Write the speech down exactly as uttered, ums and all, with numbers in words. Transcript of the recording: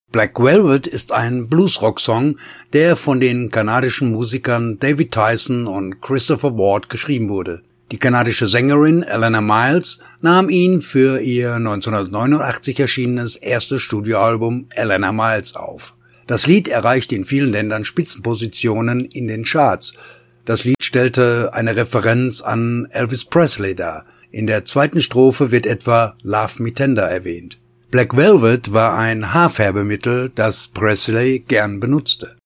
Black Velvet ist ein Bluesrock-Song, der von den kanadischen Musikern David Tyson und Christopher Ward geschrieben wurde. Die kanadische Sängerin Alannah Myles nahm ihn für ihr neunzehnhundertneunundachtzig erschienenes erstes Studioalbum Alannah Myles auf. Das Lied erreichte in vielen Ländern Spitzenpositionen in den Charts. Das Lied stellte eine Referenz an Elvis Presley dar. In der zweiten Strophe wird etwa Love Me Tender erwähnt. Black Velvet war ein Haarfärbemittel, das Presley gern benutzte.